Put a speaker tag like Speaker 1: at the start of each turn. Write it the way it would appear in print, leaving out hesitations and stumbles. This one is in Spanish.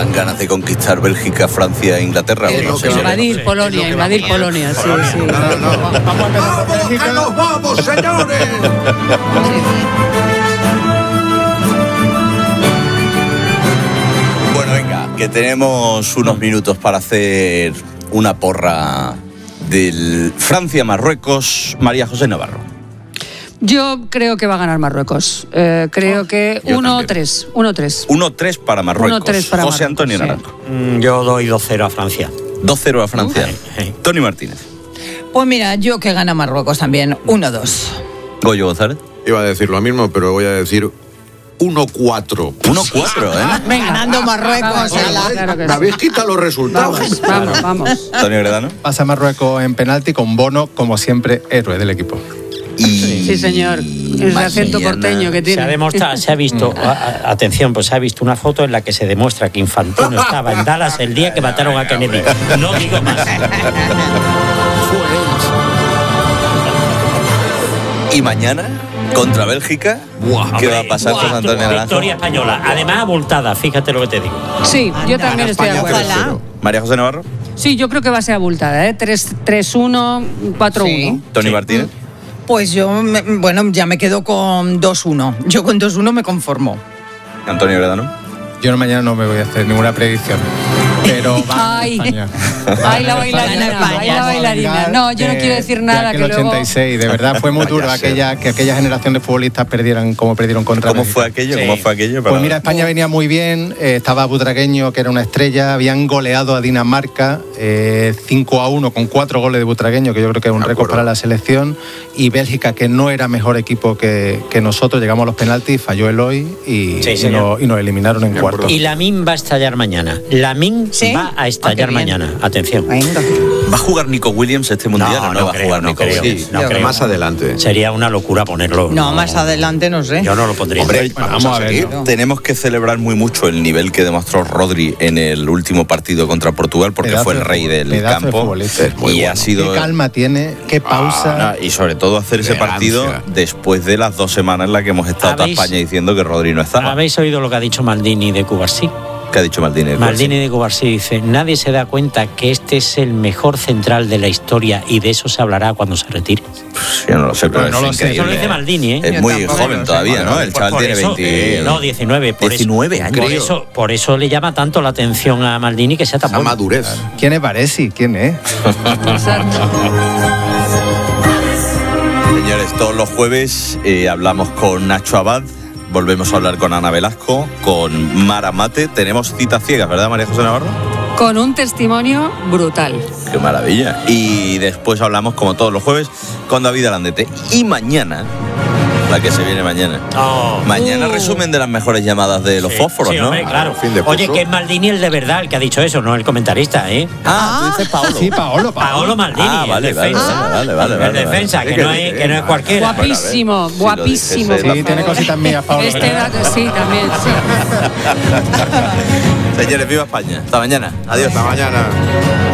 Speaker 1: Dan ganas de conquistar Bélgica, Francia e Inglaterra.
Speaker 2: Invadir Polonia, sí.
Speaker 3: ¡Vamos, que nos vamos, señores!
Speaker 1: Bueno, venga, que tenemos unos minutos para hacer una porra del Francia-Marruecos. María José Navarro.
Speaker 2: Yo creo que va a ganar Marruecos. Creo que 1-3.
Speaker 1: 1-3 para Marruecos.
Speaker 2: 1-3 para
Speaker 1: José
Speaker 2: Marruecos,
Speaker 1: Antonio Naranjo.
Speaker 4: Yo doy 2-0 a Francia.
Speaker 1: 2-0 a Francia. Tony Martínez.
Speaker 5: Pues mira, yo que gana Marruecos también, 1-2.
Speaker 1: Goyo González.
Speaker 3: Iba a decir lo mismo, pero voy a decir 1-4.
Speaker 1: 1-4, ¿eh?
Speaker 2: Venga,
Speaker 5: Ganando Marruecos.
Speaker 2: Claro que
Speaker 3: Me habéis quitado los resultados.
Speaker 2: Vamos.
Speaker 1: Antonio Gredano.
Speaker 6: Pasa Marruecos en penalti con Bono, como siempre, héroe del equipo.
Speaker 2: Sí, señor. El acento porteño que tiene.
Speaker 4: Se ha demostrado, se ha visto, atención, pues se ha visto una foto en la que se demuestra que Infantino estaba en Dallas el día que mataron a Kennedy. No digo más.
Speaker 1: Y mañana, contra Bélgica, ¿qué va a pasar con Antonio Naranjo?
Speaker 4: Victoria española, además abultada, fíjate lo que te digo.
Speaker 2: Sí, yo también estoy de acuerdo.
Speaker 5: Ojalá.
Speaker 1: María José Navarro.
Speaker 2: Sí, yo creo que va a ser abultada, 3-1, 4-1.
Speaker 5: Sí.
Speaker 1: Tony Martínez.
Speaker 5: Pues yo, ya me quedo con 2-1. Yo con 2-1 me conformo.
Speaker 1: Antonio Gredano.
Speaker 6: Yo mañana no me voy a hacer ninguna predicción, pero va a España.
Speaker 2: Ay, la bailarina. No, yo no quiero decir nada.
Speaker 6: Que el 86, de verdad fue muy duro que aquella generación de futbolistas perdieran como perdieron contra
Speaker 1: ¿Cómo
Speaker 6: Bélgica.
Speaker 1: fue aquello?
Speaker 4: Sí.
Speaker 1: ¿Cómo fue aquello?
Speaker 6: Pues mira, España venía muy bien, estaba Butragueño, que era una estrella, habían goleado a Dinamarca 5-1 con 4 goles de Butragueño, que yo creo que es un récord para la selección, y Bélgica, que no era mejor equipo que nosotros, llegamos a los penaltis, falló Eloy y nos eliminaron en cuartos.
Speaker 4: Y Lamine va a estallar mañana. Lamine va a estallar mañana. Atención.
Speaker 5: Venga.
Speaker 1: ¿Va a jugar Nico Williams este mundial o no va a jugar Nico
Speaker 4: creo.
Speaker 1: Williams?
Speaker 3: Sí,
Speaker 4: No creo.
Speaker 3: más adelante.
Speaker 4: Sería una locura ponerlo.
Speaker 5: No, más adelante no sé.
Speaker 4: Yo no lo pondría.
Speaker 1: Hombre,
Speaker 3: Vamos a ver.
Speaker 1: tenemos que celebrar muy mucho el nivel que demostró Rodri en el último partido contra Portugal, porque
Speaker 6: Pedazo
Speaker 1: fue el
Speaker 6: de
Speaker 1: rey del
Speaker 6: pedazo de
Speaker 1: campo
Speaker 6: futbolista.
Speaker 1: y
Speaker 3: Muy
Speaker 1: ha
Speaker 3: bueno.
Speaker 1: sido
Speaker 6: Qué calma tiene, qué pausa.
Speaker 1: y sobre todo hacer ese
Speaker 3: Elegancia.
Speaker 1: partido después de las 2 semanas en las que hemos estado toda
Speaker 4: ¿Habéis-
Speaker 1: España diciendo que Rodri no estaba.
Speaker 4: ¿Habéis oído lo que ha dicho Maldini de Cubarsí?
Speaker 1: ¿Qué ha dicho Maldini?
Speaker 4: Maldini de Cubarsí dice: nadie se da cuenta que este es el mejor central de la historia y de eso se hablará cuando se retire.
Speaker 1: Yo no lo sé, pero
Speaker 6: No
Speaker 1: es
Speaker 6: lo sé.
Speaker 1: increíble.
Speaker 4: Eso lo dice Maldini, ¿eh?
Speaker 1: Es
Speaker 5: Yo
Speaker 1: muy
Speaker 5: tampoco
Speaker 1: joven
Speaker 5: lo sé.
Speaker 1: todavía, ¿no? El
Speaker 4: Pues
Speaker 1: chaval
Speaker 4: por
Speaker 1: tiene
Speaker 4: eso,
Speaker 1: 20...
Speaker 4: no, 19.
Speaker 1: 19 años.
Speaker 4: Por eso le llama tanto la atención a Maldini que sea tan
Speaker 3: Esa
Speaker 4: bueno.
Speaker 3: madurez.
Speaker 6: ¿Quién es Baresi? ¿Quién es?
Speaker 1: Señores, todos los jueves hablamos con Nacho Abad, volvemos a hablar con Ana Velasco, con Mara Mate. Tenemos citas ciegas, ¿verdad, María José Navarro?
Speaker 2: Con un testimonio brutal.
Speaker 1: ¡Qué maravilla! Y después hablamos, como todos los jueves, con David Alandete. Y mañana, la que se viene mañana. Mañana resumen de las mejores llamadas de los fósforos,
Speaker 4: sí,
Speaker 1: ¿no?
Speaker 4: Hombre, claro.
Speaker 3: Fin de
Speaker 4: Oye,
Speaker 3: curso.
Speaker 4: que es Maldini el de verdad el que ha dicho eso, no el comentarista, ¿eh?
Speaker 1: Tú dices Paolo.
Speaker 6: Sí, Paolo.
Speaker 4: Paolo Maldini,
Speaker 1: vale,
Speaker 4: el defensa.
Speaker 1: vale.
Speaker 4: El defensa, que no es cualquiera.
Speaker 2: Guapísimo,
Speaker 1: Sí,
Speaker 2: guapísimo.
Speaker 1: lo dije,
Speaker 6: Sí, tiene cositas mías, Paolo.
Speaker 2: Este dato, sí, también, sí.
Speaker 1: Señores, viva España. Hasta mañana. Adiós.
Speaker 3: Hasta mañana.